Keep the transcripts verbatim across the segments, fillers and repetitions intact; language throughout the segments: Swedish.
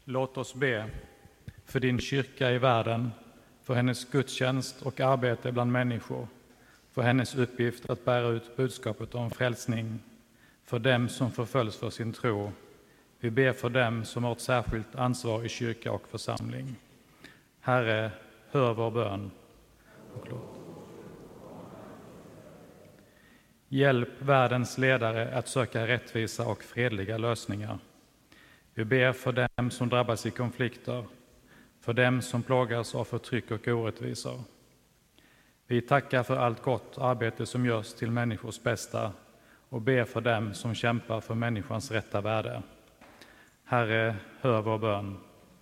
Låt oss be för din kyrka i världen, för hennes gudstjänst och arbete bland människor, för hennes uppgift att bära ut budskapet om frälsning, för dem som förföljs för sin tro. Vi ber för dem som har ett särskilt ansvar i kyrka och församling. Herre, hör vår bön. Och låt. Hjälp världens ledare att söka rättvisa och fredliga lösningar. Vi ber för dem som drabbas i konflikter, för dem som plågas av förtryck och orättvisor. Vi tackar för allt gott arbete som görs till människors bästa och ber för dem som kämpar för människans rätta värde. Herre, hör vår bön.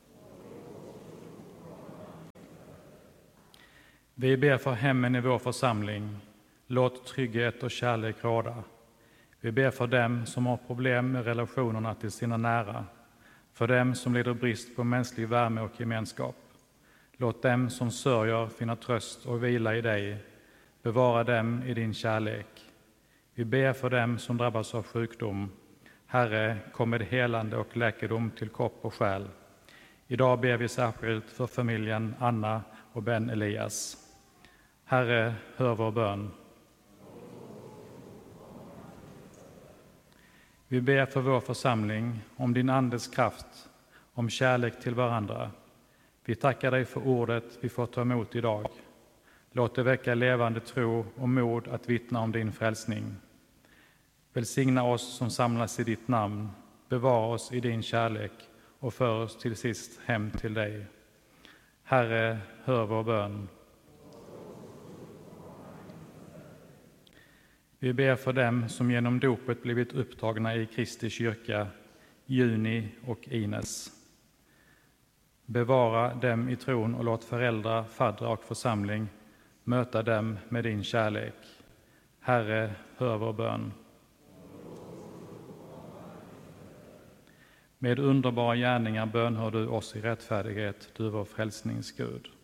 Vi ber för hemmen i vår församling. Låt trygghet och kärlek råda. Vi ber för dem som har problem med relationerna till sina nära, för dem som lider brist på mänsklig värme och gemenskap. Låt dem som sörjer finna tröst och vila i dig. Bevara dem i din kärlek. Vi ber för dem som drabbas av sjukdom. Herre, kom med helande och läkedom till kropp och själ. Idag ber vi särskilt för familjen Anna och Ben Elias. Herre, hör vår bön. Vi ber för vår församling om din andes kraft, om kärlek till varandra. Vi tackar dig för ordet vi får ta emot idag. Låt det väcka levande tro och mod att vittna om din frälsning. Välsigna oss som samlas i ditt namn, bevara oss i din kärlek och för oss till sist hem till dig. Herre, hör vår bön. Vi ber för dem som genom dopet blivit upptagna i Kristi kyrka, Juni och Ines. Bevara dem i tron och låt föräldrar, faddrar och församling möta dem med din kärlek. Herre, hör vår bön. Med underbara gärningar bönhör du oss i rättfärdighet, du vår frälsningsgud.